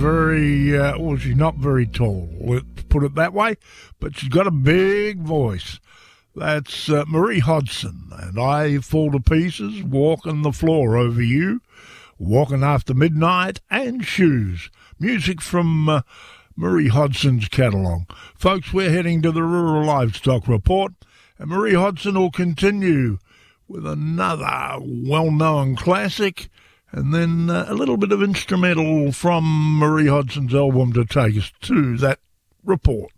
she's not very tall, let's put it that way, but she's got a big voice. That's Marie Hodson, and I fall to pieces, walking the floor over you, walking after midnight, and shoes. Music from Marie Hodson's catalogue. Folks, we're heading to the Rural Livestock Report, and Marie Hodson will continue with another well-known classic, and then a little bit of instrumental from Marie Hodson's album to take us to that report.